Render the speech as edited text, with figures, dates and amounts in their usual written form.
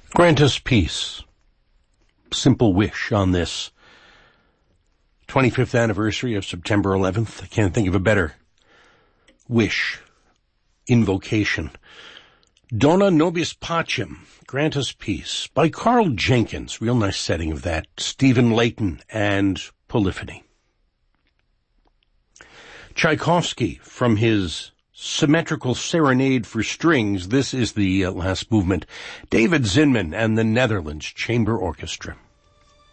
Grant us peace. Simple wish on this 25th anniversary of September 11th. I can't think of a better wish, invocation. Dona nobis pacem, grant us peace, by Carl Jenkins. Real nice setting of that. Stephen Layton and Polyphony. Tchaikovsky, from his Symmetrical Serenade for Strings. This is the last movement. David Zinman and the Netherlands Chamber Orchestra.